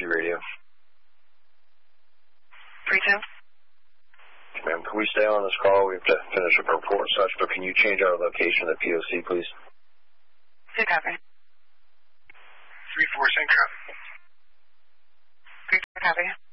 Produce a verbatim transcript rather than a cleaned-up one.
G radio. three two. Ma'am, can we stay on this call? We have to finish up our report and such, but can you change our location at P O C, please? Two copy. three four, same copy. three two copy.